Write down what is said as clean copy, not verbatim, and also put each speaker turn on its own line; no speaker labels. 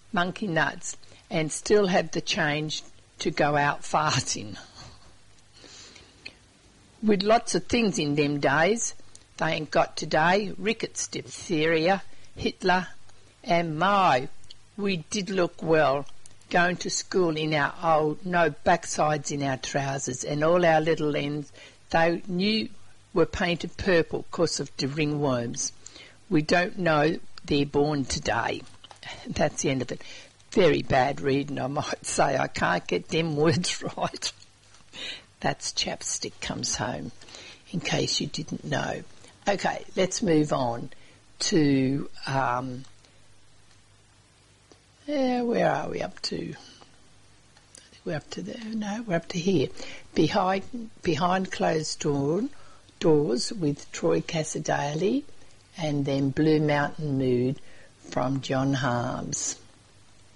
monkey nuts, and still have the change to go out farting. With lots of things in them days, they ain't got today, rickets, diphtheria, Hitler, and my, we did look well, going to school in our old, no backsides in our trousers, and all our little ends, they knew were painted purple because of the ringworms. We don't know they're born today. That's the end of it. Very bad reading, I might say. I can't get them words right. That's Chapstick Comes Home, in case you didn't know. Okay, let's move on to, where are we up to? I think we're up to there. No, we're up to here. Behind Closed Doors with Troy Cassar-Daley, and then Blue Mountain Mood from John Harms.